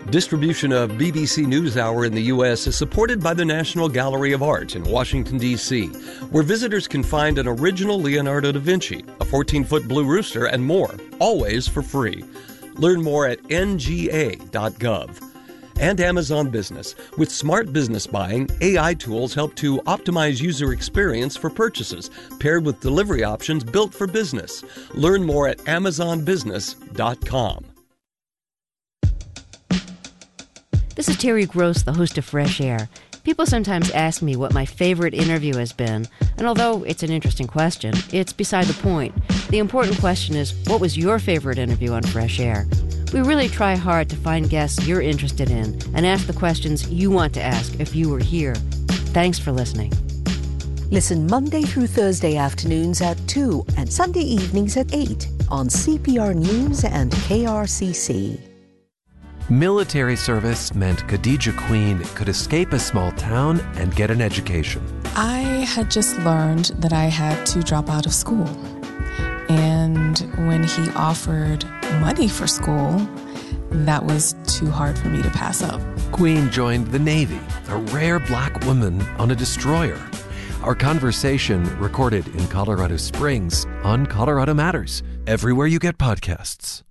Distribution of BBC NewsHour in the U.S. is supported by the National Gallery of Art in Washington, D.C., where visitors can find an original Leonardo da Vinci, a 14-foot blue rooster, and more, always for free. Learn more at nga.gov. And Amazon Business. With smart business buying, AI tools help to optimize user experience for purchases, paired with delivery options built for business. Learn more at amazonbusiness.com. This is Terry Gross, the host of Fresh Air. People sometimes ask me what my favorite interview has been, and although it's an interesting question, it's beside the point. The important question is, what was your favorite interview on Fresh Air? We really try hard to find guests you're interested in and ask the questions you want to ask if you were here. Thanks for listening. Listen Monday through Thursday afternoons at 2 and Sunday evenings at 8 on CPR News and KRCC. Military service meant Khadija Queen could escape a small town and get an education. I had just learned that I had to drop out of school. And when he offered money for school, that was too hard for me to pass up. Queen joined the Navy, a rare black woman on a destroyer. Our conversation recorded in Colorado Springs on Colorado Matters, everywhere you get podcasts.